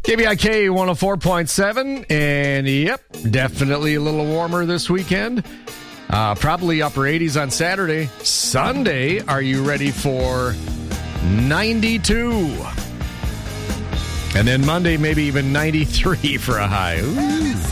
KBIK 104.7, and yep, definitely a little warmer this weekend. Probably upper 80s on Saturday. Sunday, are you ready for 92? And then Monday, maybe even 93 for a high. Ooh.